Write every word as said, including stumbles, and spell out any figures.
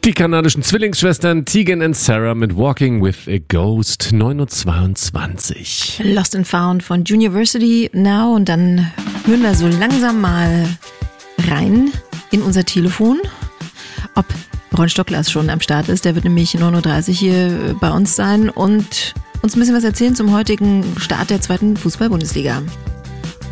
Die kanadischen Zwillingsschwestern Tegan und Sarah mit Walking with a Ghost, neun Uhr zweiundzwanzig. Lost and Found von University Now. Und dann hören wir so langsam mal rein in unser Telefon, ob Ron Stocklas schon am Start ist. Der wird nämlich neun Uhr dreißig hier bei uns sein und uns ein bisschen was erzählen zum heutigen Start der zweiten Fußball-Bundesliga.